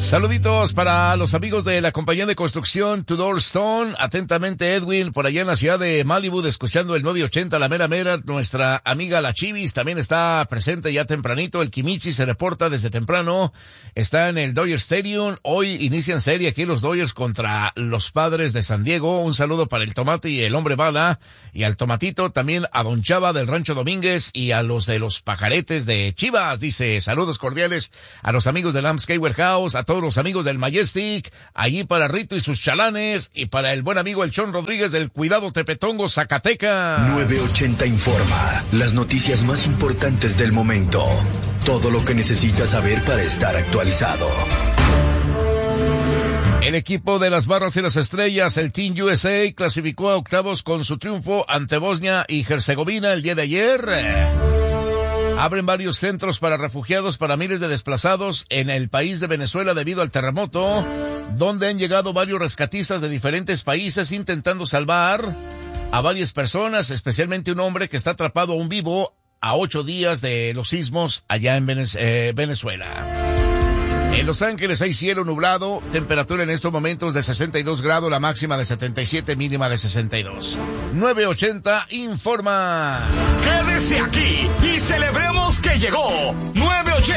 Saluditos para los amigos de la compañía de construcción Tudor Stone. Atentamente Edwin, por allá en la ciudad de Malibu, escuchando el 980, la mera mera. Nuestra amiga la Chivis también está presente ya tempranito. El Kimichi se reporta desde temprano. Está en el Dodger Stadium. Hoy inician serie aquí los Dodgers contra los Padres de San Diego. Un saludo para el Tomate y el Hombre Bala. Y al Tomatito, también a Don Chava del Rancho Domínguez y a los de los Pajaretes de Chivas. Dice, saludos cordiales a los amigos del Landscape Warehouse, a todos los amigos del Majestic, allí para Rito y sus chalanes, y para el buen amigo el Chon Rodríguez del Cuidado Tepetongo, Zacatecas. 980 informa, las noticias más importantes del momento. Todo lo que necesitas saber para estar actualizado. El equipo de las Barras y las Estrellas, el Team USA, clasificó a octavos con su triunfo ante Bosnia y Herzegovina el día de ayer. Abren varios centros para refugiados para miles de desplazados en el país de Venezuela debido al terremoto, donde han llegado varios rescatistas de diferentes países intentando salvar a varias personas, especialmente un hombre que está atrapado aún vivo a 8 días de los sismos allá en Venezuela. En Los Ángeles hay cielo nublado, temperatura en estos momentos de 62 grados, la máxima de 77, mínima de 62. 980 informa. Quédese aquí y celebremos que llegó 980.